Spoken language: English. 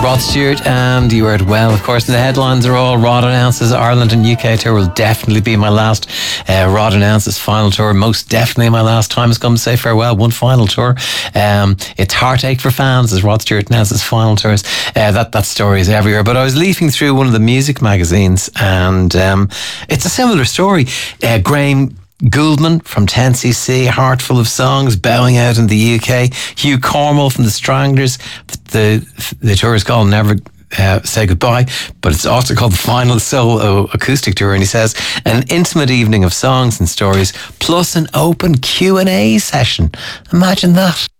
Rod Stewart and You Are Well. Of course, the headlines are all Rod announces Ireland and UK tour will definitely be my last. Rod announces final tour, most definitely my last time has come to say farewell. One final tour. It's heartache for fans as Rod Stewart announces final tours. That story is everywhere. But I was leafing through one of the music magazines and it's a similar story. Graham Gouldman from 10cc, Heart Full of Songs, bowing out in the UK. Hugh Cornwall from the Stranglers. The tour is called Never Say Goodbye, but it's also called the Final Solo Acoustic Tour. And he says, an intimate evening of songs and stories, plus an open Q&A session. Imagine that.